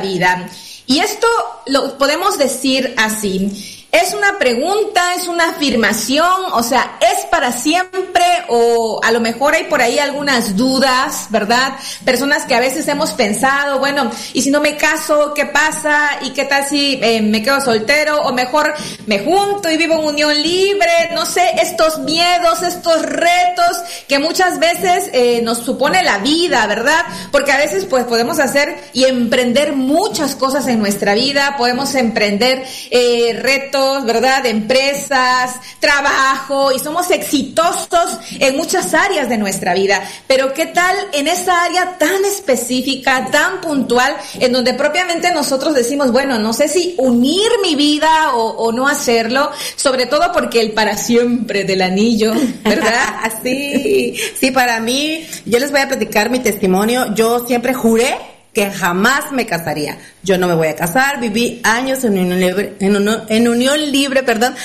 vida. Y esto lo podemos decir así. ¿Es una pregunta, es una afirmación? O sea, ¿es para siempre? O a lo mejor hay por ahí algunas dudas, ¿verdad? Personas que a veces hemos pensado, bueno, ¿y si no me caso, qué pasa? ¿Y qué tal si me quedo soltero? O mejor me junto y vivo en unión libre. No sé, estos miedos, estos retos que muchas veces nos supone la vida, ¿verdad? Porque a veces pues podemos hacer y emprender muchas cosas en nuestra vida. Podemos emprender retos, ¿verdad? Empresas, trabajo, y somos exitosos en muchas áreas de nuestra vida. Pero ¿qué tal en esa área tan específica, tan puntual, en donde propiamente nosotros decimos, bueno, no sé si unir mi vida o no hacerlo, sobre todo porque el para siempre del anillo, ¿verdad? Sí, para mí, yo les voy a platicar mi testimonio. Yo siempre juré que jamás me casaría. Yo no me voy a casar, viví años en unión libre,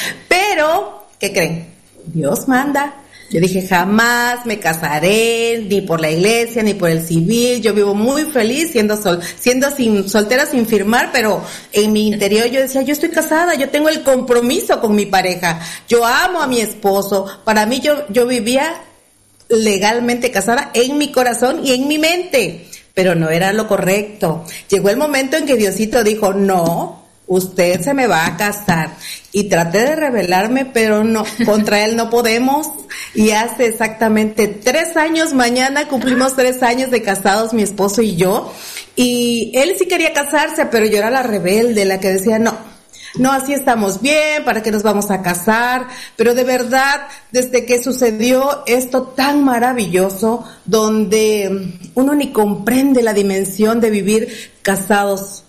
pero, ¿qué creen? Dios manda. Yo dije, jamás me casaré, ni por la iglesia, ni por el civil. Yo vivo muy feliz siendo soltera sin firmar, pero en mi interior yo decía, yo estoy casada, yo tengo el compromiso con mi pareja. Yo amo a mi esposo. Para mí yo vivía legalmente casada en mi corazón y en mi mente. Pero no era lo correcto. Llegó el momento en que Diosito dijo, no, usted se me va a casar. Y traté de rebelarme, pero no, contra él no podemos. Y hace exactamente 3 años, mañana cumplimos 3 años de casados, mi esposo y yo. Y él sí quería casarse, pero yo era la rebelde, la que decía, no, así estamos bien, ¿para qué nos vamos a casar? Pero de verdad, desde que sucedió esto tan maravilloso, donde uno ni comprende la dimensión de vivir casados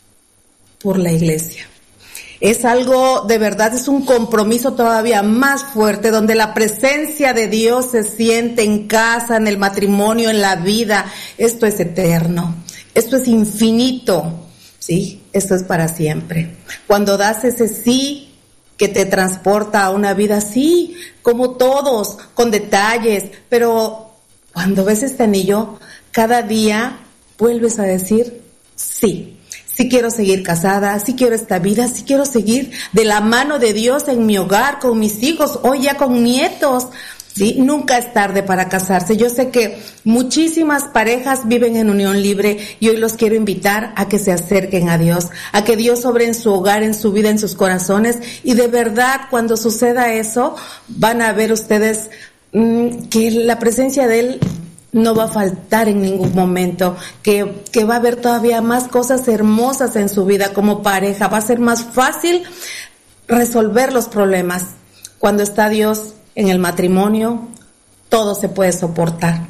por la iglesia. Es algo, de verdad, es un compromiso todavía más fuerte, donde la presencia de Dios se siente en casa, en el matrimonio, en la vida. Esto es eterno, esto es infinito. Sí, esto es para siempre. Cuando das ese sí que te transporta a una vida así, como todos, con detalles, pero cuando ves este anillo, cada día vuelves a decir sí. Sí quiero seguir casada, sí quiero esta vida, sí quiero seguir de la mano de Dios en mi hogar, con mis hijos, hoy ya con nietos. Sí, nunca es tarde para casarse. Yo sé que muchísimas parejas viven en unión libre y hoy los quiero invitar a que se acerquen a Dios, a que Dios obre en su hogar, en su vida, en sus corazones, y de verdad cuando suceda eso van a ver ustedes que la presencia de Él no va a faltar en ningún momento, que va a haber todavía más cosas hermosas en su vida como pareja. Va a ser más fácil resolver los problemas cuando está Dios en el matrimonio. Todo se puede soportar.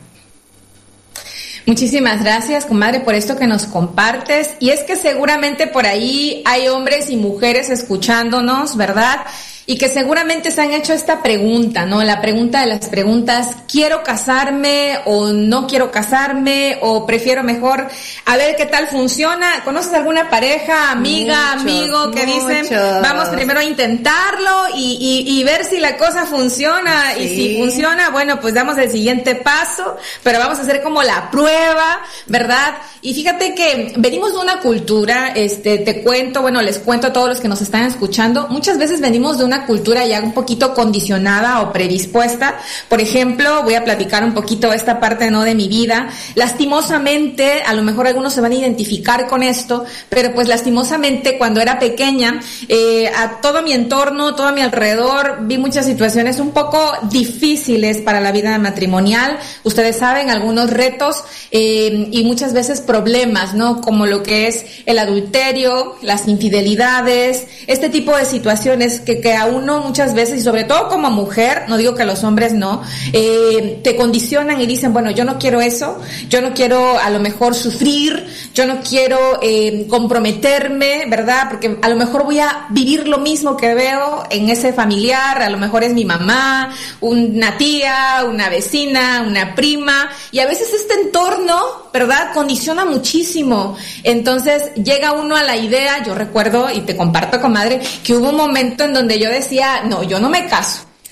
Muchísimas gracias, comadre, por esto que nos compartes. Y es que seguramente por ahí hay hombres y mujeres escuchándonos, ¿verdad? Y que seguramente se han hecho esta pregunta, ¿no? La pregunta de las preguntas, ¿quiero casarme o no quiero casarme? O prefiero mejor a ver qué tal funciona. ¿Conoces alguna pareja, amiga, amigo que dicen, vamos primero a intentarlo y ver si la cosa funciona? Sí. Y si funciona, bueno, pues damos el siguiente paso, pero vamos a hacer como la prueba, ¿verdad? Y fíjate que venimos de una cultura, te cuento, bueno, les cuento a todos los que nos están escuchando, muchas veces venimos de una cultura ya un poquito condicionada o predispuesta. Por ejemplo, voy a platicar un poquito esta parte, ¿no?, de mi vida. Lastimosamente, a lo mejor algunos se van a identificar con esto, pero pues lastimosamente cuando era pequeña, a todo mi entorno, todo a mi alrededor, vi muchas situaciones un poco difíciles para la vida matrimonial. Ustedes saben, algunos retos y muchas veces problemas, ¿no?, como lo que es el adulterio, las infidelidades, este tipo de situaciones que a uno muchas veces, y sobre todo como mujer, no digo que a los hombres no, te condicionan y dicen, bueno, yo no quiero eso, yo no quiero a lo mejor sufrir, yo no quiero comprometerme, ¿verdad? Porque a lo mejor voy a vivir lo mismo que veo en ese familiar, a lo mejor es mi mamá, una tía, una vecina, una prima, y a veces este entorno, ¿verdad?, condiciona muchísimo. Entonces llega uno a la idea, yo recuerdo, y te comparto, comadre, que hubo un momento en donde yo decía, no, yo no me caso.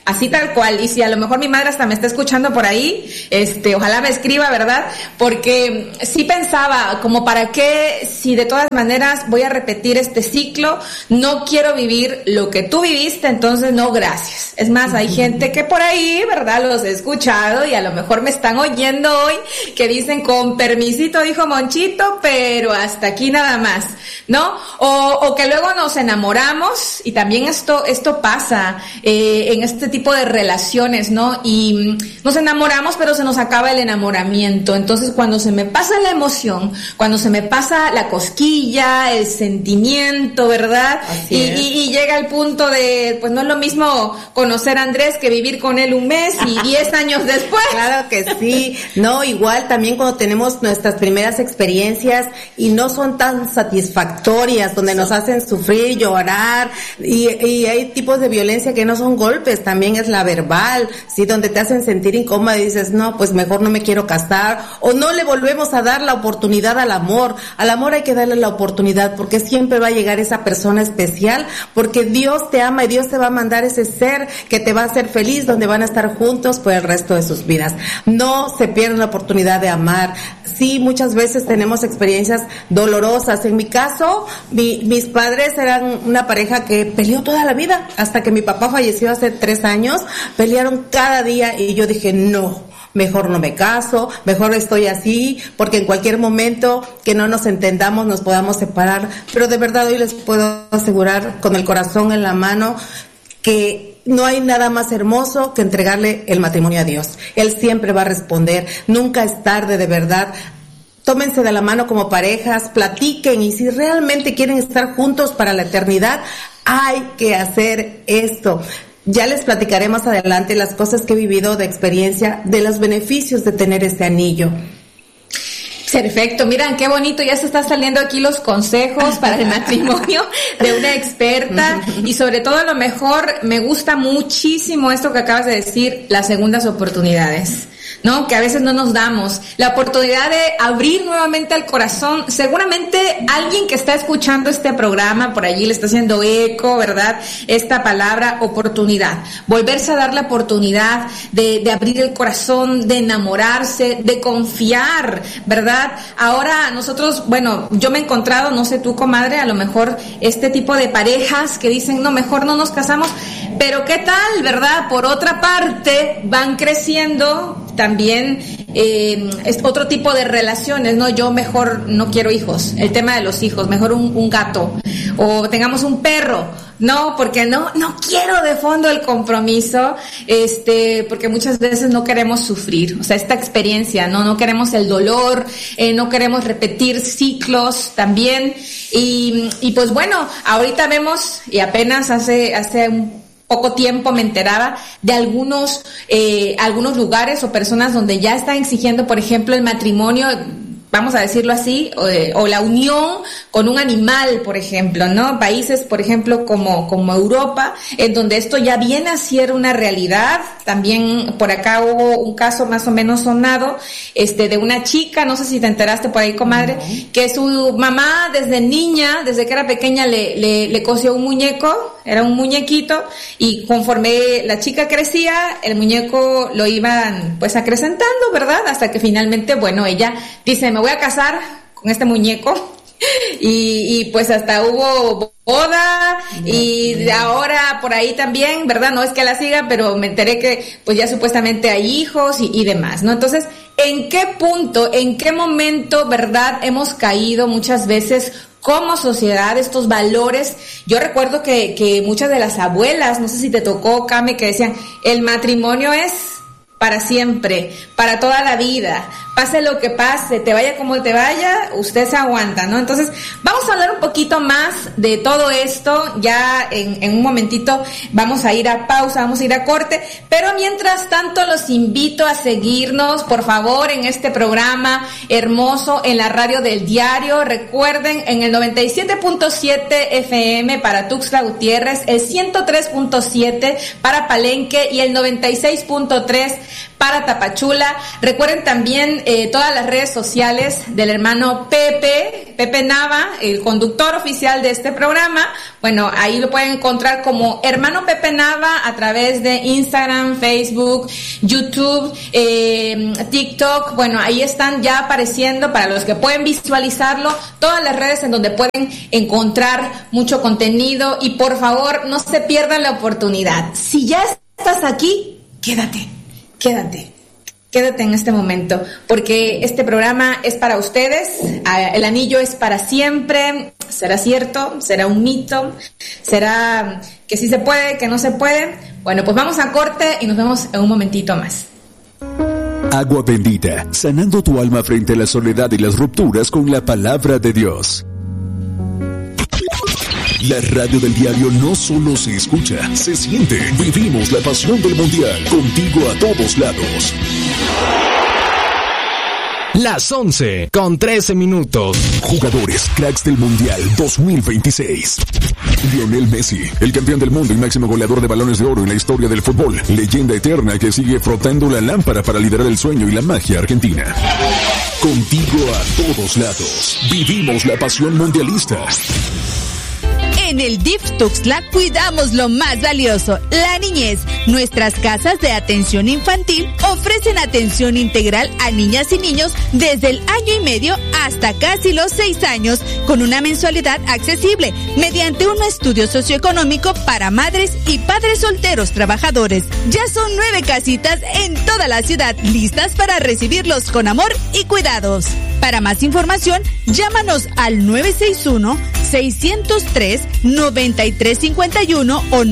Así tal cual, y si a lo mejor mi madre hasta me está escuchando por ahí, ojalá me escriba, ¿verdad? Porque sí pensaba, como para qué, si de todas maneras voy a repetir este ciclo, no quiero vivir lo que tú viviste, entonces no, gracias. Es más, hay gente que por ahí, ¿verdad? Los he escuchado y a lo mejor me están oyendo hoy, que dicen, con permisito, dijo Monchito, pero hasta aquí nada más, ¿no? O que luego nos enamoramos, y también esto pasa en este tipo de relaciones, ¿no? Y nos enamoramos, pero se nos acaba el enamoramiento. Entonces, cuando se me pasa la emoción, cuando se me pasa la cosquilla, el sentimiento, ¿verdad? Y llega el punto de, pues no es lo mismo conocer a Andrés que vivir con él un mes y 10 años después. Claro que sí. No, igual también cuando tenemos nuestras primeras experiencias y no son tan satisfactorias, donde nos hacen sufrir, llorar, y hay tipos de violencia que no son golpes, también es la verbal, ¿sí? Donde te hacen sentir incómoda y dices, no, pues mejor no me quiero casar, o no le volvemos a dar la oportunidad al amor hay que darle la oportunidad, porque siempre va a llegar esa persona especial, porque Dios te ama y Dios te va a mandar ese ser que te va a hacer feliz, donde van a estar juntos por el resto de sus vidas. No se pierdan la oportunidad de amar. Sí, muchas veces tenemos experiencias dolorosas. En mi caso, mis padres eran una pareja que peleó toda la vida, hasta que mi papá falleció hace 3 años, pelearon cada día y yo dije, no, mejor no me caso, mejor estoy así, porque en cualquier momento que no nos entendamos nos podamos separar. Pero de verdad hoy les puedo asegurar con el corazón en la mano que no hay nada más hermoso que entregarle el matrimonio a Dios. Él siempre va a responder, nunca es tarde, de verdad. Tómense de la mano como parejas, platiquen, y si realmente quieren estar juntos para la eternidad, hay que hacer esto. Ya les platicaré más adelante las cosas que he vivido de experiencia, de los beneficios de tener este anillo. Perfecto, miren qué bonito, ya se están saliendo aquí los consejos para el matrimonio de una experta, y sobre todo a lo mejor me gusta muchísimo esto que acabas de decir, las segundas oportunidades, ¿no? Que a veces no nos damos la oportunidad de abrir nuevamente el corazón. Seguramente alguien que está escuchando este programa por allí le está haciendo eco, ¿verdad? Esta palabra oportunidad, volverse a dar la oportunidad de abrir el corazón, de enamorarse, de confiar, ¿verdad? Ahora nosotros, bueno, yo me he encontrado, no sé tú, comadre, a lo mejor este tipo de parejas que dicen, no, mejor no nos casamos, pero ¿qué tal, verdad? Por otra parte, van creciendo también es otro tipo de relaciones, ¿no? Yo mejor no quiero hijos, el tema de los hijos, mejor un gato, o tengamos un perro, no, porque no quiero de fondo el compromiso, porque muchas veces no queremos sufrir, o sea, esta experiencia, no queremos el dolor, no queremos repetir ciclos también, y pues bueno, ahorita vemos, y apenas hace un poco tiempo me enteraba de algunos lugares o personas donde ya están exigiendo, por ejemplo, el matrimonio, vamos a decirlo así, o la unión con un animal, por ejemplo, ¿no? Países, por ejemplo, como Europa, en donde esto ya viene a ser una realidad. También por acá hubo un caso más o menos sonado, de una chica, no sé si te enteraste por ahí, comadre, que su mamá desde niña, desde que era pequeña, le cosió un muñeco, era un muñequito, y conforme la chica crecía, el muñeco lo iban pues acrecentando, ¿verdad? Hasta que finalmente, bueno, ella dice, me voy a casar con este muñeco, y pues hasta hubo boda, y ahora por ahí también, ¿verdad? No es que la siga, pero me enteré que pues ya supuestamente hay hijos y demás, ¿no? Entonces, ¿en qué punto, en qué momento, verdad, hemos caído muchas veces como sociedad estos valores? Yo recuerdo que muchas de las abuelas, no sé si te tocó, Cami, que decían, el matrimonio es para siempre, para toda la vida, pase lo que pase, te vaya como te vaya, usted se aguanta, ¿no? Entonces, vamos a hablar un poquito más de todo esto, ya en un momentito vamos a ir a pausa, vamos a ir a corte, pero mientras tanto los invito a seguirnos, por favor, en este programa hermoso en la radio del diario. Recuerden, en el 97.7 FM para Tuxtla Gutiérrez, el 103.7 para Palenque y el 96.3 para Tapachula. Recuerden también todas las redes sociales del hermano Pepe Nava, el conductor oficial de este programa. Bueno, ahí lo pueden encontrar como hermano Pepe Nava a través de Instagram, Facebook, YouTube, TikTok. Bueno, ahí están ya apareciendo para los que pueden visualizarlo todas las redes en donde pueden encontrar mucho contenido. Y por favor, no se pierdan la oportunidad. Si ya estás aquí, quédate en este momento, porque este programa es para ustedes. El anillo es para siempre. ¿Será cierto? ¿Será un mito? ¿Será que sí se puede, que no se puede? Bueno, pues vamos a corte y nos vemos en un momentito más. Agua bendita, sanando tu alma frente a la soledad y las rupturas con la palabra de Dios. La radio del diario no solo se escucha, se siente. Vivimos la pasión del mundial, contigo a todos lados. Las 11:13. Jugadores cracks del Mundial 2026. Lionel Messi, el campeón del mundo y máximo goleador de balones de oro en la historia del fútbol. Leyenda eterna que sigue frotando la lámpara para liderar el sueño y la magia argentina. Contigo a todos lados. Vivimos la pasión mundialista. En el DIF Tuxtla cuidamos lo más valioso, la niñez. Nuestras casas de atención infantil ofrecen atención integral a niñas y niños desde el año y medio hasta casi los 6 años, con una mensualidad accesible, mediante un estudio socioeconómico para madres y padres solteros trabajadores. Ya son 9 casitas en toda la ciudad, listas para recibirlos con amor y cuidados. Para más información, llámanos al 961-603-9351 o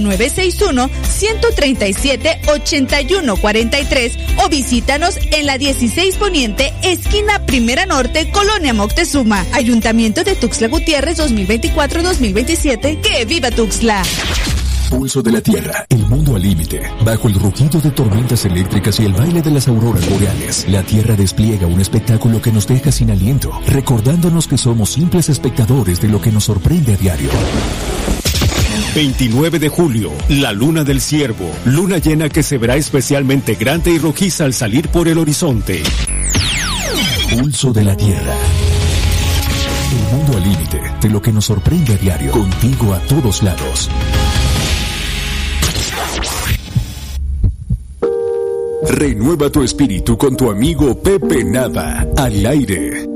961-137-8143 o visítanos en la 16 Poniente, esquina Primera Norte, Colonia Moctezuma. Ayuntamiento de Tuxtla Gutiérrez 2024-2027. ¡Que viva Tuxtla! Pulso de la Tierra, el mundo al límite. Bajo el rugido de tormentas eléctricas y el baile de las auroras boreales, la Tierra despliega un espectáculo que nos deja sin aliento, recordándonos que somos simples espectadores de lo que nos sorprende a diario. 29 de julio, la luna del ciervo, luna llena que se verá especialmente grande y rojiza al salir por el horizonte. Pulso de la Tierra. El mundo al límite de lo que nos sorprende a diario, contigo a todos lados. Renueva tu espíritu con tu amigo Pepe Nava, al aire.